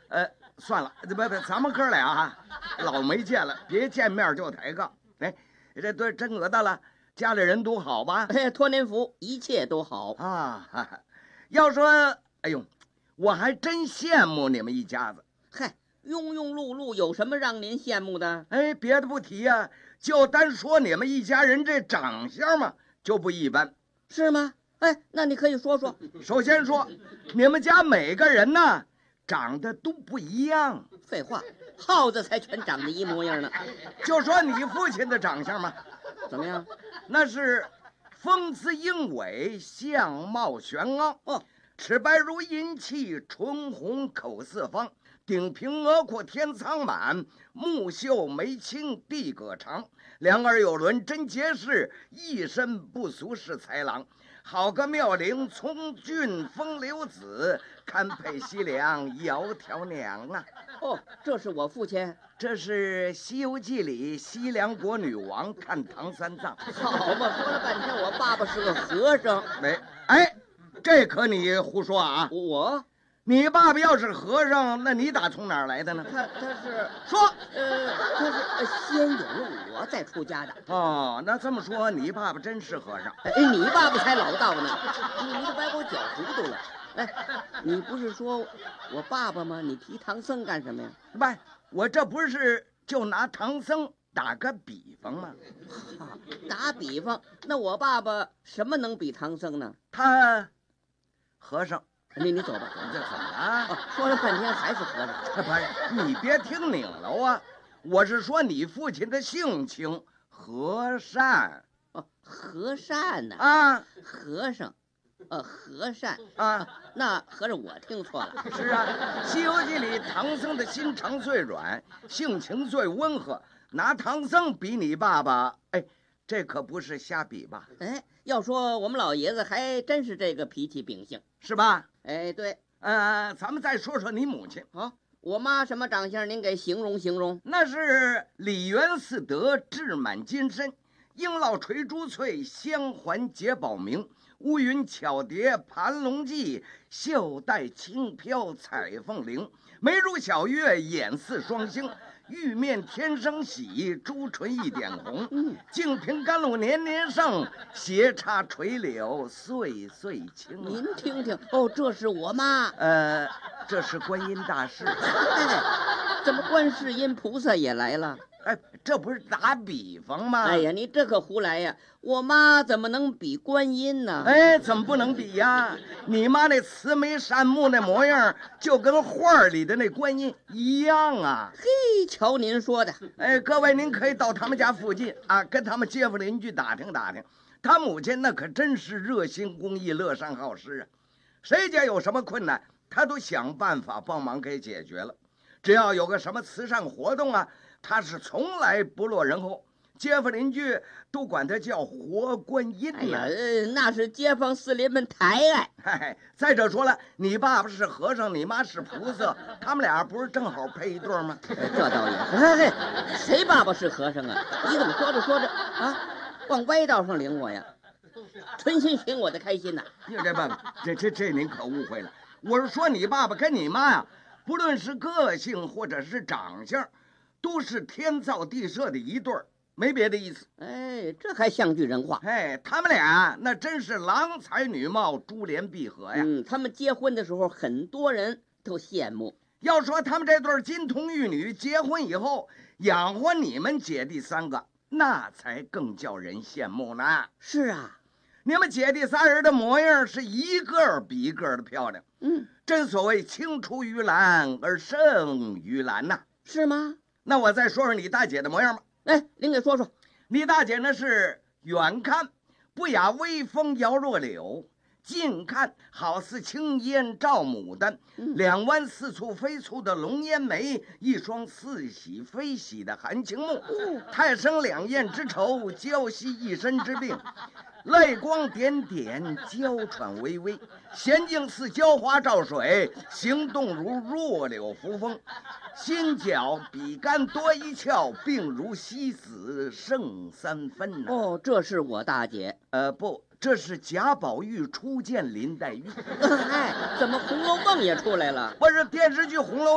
算了，不，咱们哥俩老没见了，别见面就抬杠。哎，这都真讹到了，家里人都好吧？ 托您福，一切都好啊。要说，哎呦，我还真羡慕你们一家子。 嗨，庸庸碌碌有什么让您羡慕的？ 哎，别的不提呀，就单说你们一家人这长相嘛，就不一般， 是吗？哎，那你可以说说。 首先说，你们家每个人呢，长得都不一样。 废话，耗子才全长得一模样呢。 就说你父亲的长相嘛， 怎么样？ 那是风姿英伟，相貌玄昂。 哦， 齿白如银器，唇红口四方，顶平额阔天苍满，目秀眉清地葛长，两耳有轮真结实，一身不俗是才郎。好个妙龄从俊风流子，堪配西凉窈窕娘啊！ 哦，这是我父亲。 这是《西游记》里西凉国女王看唐三藏。 好嘛，说了半天我爸爸是个和尚。 哎，这可你胡说啊！你爸爸要是和尚，那你打从哪儿来的呢？ 他是说， 他是先有了我再出家的。 哦，那这么说，你爸爸真是和尚？ 你爸爸才老道呢，你都把我搅糊涂了。哎，你不是说我爸爸吗？你提唐僧干什么呀？ 不，我这不是就拿唐僧打个比方吗？ 打比方，那我爸爸什么能比唐僧呢？ 他和尚。 你走吧， 这怎么了？ 说了半天还是和尚。 不是，你别听拧了啊！我是说你父亲的性情和善。 和善呢？和尚，和善啊， 那合着我听错了。 是啊，《西游记》里唐僧的心肠最软，性情最温和，拿唐僧比你爸爸，哎，这可不是瞎比吧？ 哎，要说我们老爷子还真是这个脾气秉性， 是吧？ 哎，对。 咱们再说说你母亲。 我妈什么长相？您给形容形容。 那是李元似德，志满金身，璎珞垂珠翠，香环结宝明，乌云巧蝶盘龙髻，袖带轻飘彩凤翎，眉如小月，眼似双星，玉面天生喜，朱唇一点红，净瓶甘露年年盛，斜插垂柳岁岁青。 您听听，这是我妈。 这是观音大士。 怎么观世音菩萨也来了？ 这不是打比方吗？ 哎呀，你这可胡来呀！我妈怎么能比观音呢？ 怎么不能比呀？你妈那慈眉善目那模样，就跟画里的那观音一样啊！ 嘿，瞧您说的。 各位您可以到他们家附近啊，跟他们街坊邻居打听打听，他母亲那可真是热心公益、乐善好施啊！谁家有什么困难，他都想办法帮忙给解决了。只要有个什么慈善活动啊，他是从来不落人后，街坊邻居都管他叫活观音呢。 那是街坊四邻们抬爱。 再者说了，你爸爸是和尚，你妈是菩萨，他们俩不是正好配一对吗？ 这倒也。谁爸爸是和尚啊？你怎么说着说着啊，往歪道上领我呀？存心寻我的开心呐！ 这您可误会了，我是说你爸爸跟你妈呀，不论是个性或者是长相，都是天造地设的一对儿，没别的意思。 这还像句人话。 他们俩那真是郎才女貌，珠联璧合呀。 他们结婚的时候，很多人都羡慕。 要说他们这对金童玉女结婚以后，养活你们姐弟三个，那才更叫人羡慕呢。 是啊。 你们姐弟仨人的模样是一个比一个的漂亮，真所谓青出于蓝而胜于蓝呐， 是吗？ 那我再说说你大姐的模样吧。 您给说说。 你大姐那是远看不雅微风摇若柳，近看好似青烟照牡丹，两弯似蹙非蹙的龙烟眉，一双似喜非喜的含情目，太生两艳之愁，娇惜一身之病，泪光点点，娇喘微微，娴静似娇花照水，行动如弱柳扶风，心角比干多一窍，病如西子胜三分呢。 这是我大姐。 不，这是贾宝玉初见林黛玉。 怎么《红楼梦》也出来了？ 不是电视剧《红楼梦》